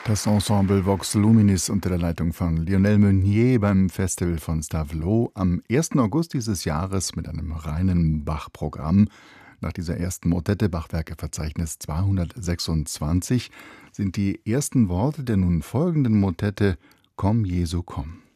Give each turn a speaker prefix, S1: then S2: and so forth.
S1: Das Ensemble Vox Luminis unter der Leitung von Lionel Meunier beim Festival von Stavelot am 1. August dieses Jahres mit einem reinen Bach-Programm. Nach dieser ersten Motette Bachwerkeverzeichnis 226 sind die ersten Worte der nun folgenden Motette Komm, Jesu, komm.